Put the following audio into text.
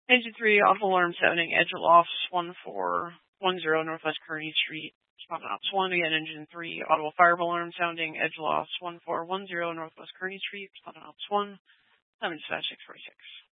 Engine 3, audible alarm sounding, edge loss 1410 Northwest Kearney Street, responding ops 1. Again, engine 3, audible fire alarm sounding, edge loss 1410 Northwest Kearney Street, responding ops 1. I'm in dispatch 646.